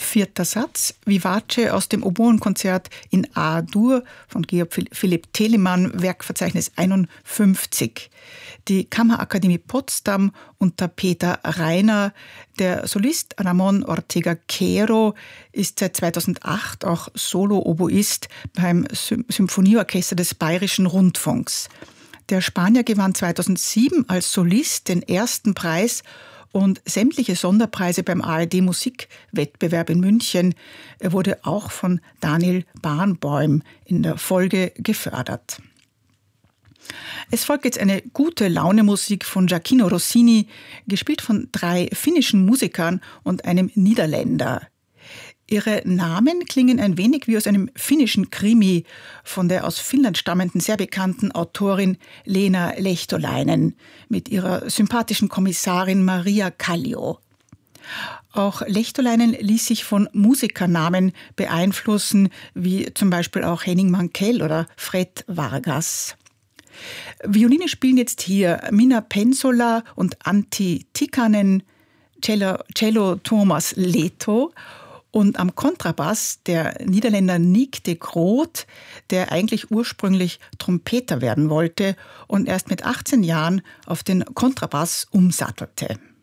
Vierter Satz, Vivace aus dem Oboenkonzert in A-Dur von Georg Philipp Telemann, Werkverzeichnis 51. Die Kammerakademie Potsdam unter Peter Reiner. Der Solist Ramon Ortega Quero ist seit 2008 auch Solo-Oboist beim Symphonieorchester des Bayerischen Rundfunks. Der Spanier gewann 2007 als Solist den ersten Preis und sämtliche Sonderpreise beim ARD-Musikwettbewerb in München. Er wurde auch von Daniel Barenboim in der Folge gefördert. Es folgt jetzt eine gute Laune-Musik von Gioachino Rossini, gespielt von 3 finnischen Musikern und einem Niederländer. Ihre Namen klingen ein wenig wie aus einem finnischen Krimi von der aus Finnland stammenden, sehr bekannten Autorin Leena Lehtolainen mit ihrer sympathischen Kommissarin Maria Kallio. Auch Lehtolainen ließ sich von Musikernamen beeinflussen, wie zum Beispiel auch Henning Mankell oder Fred Vargas. Violine spielen jetzt hier Minna Pensola und Antti Tikkanen, Cello Thomas Leto und am Kontrabass der Niederländer Nick de Groot, der eigentlich ursprünglich Trompeter werden wollte und erst mit 18 Jahren auf den Kontrabass umsattelte.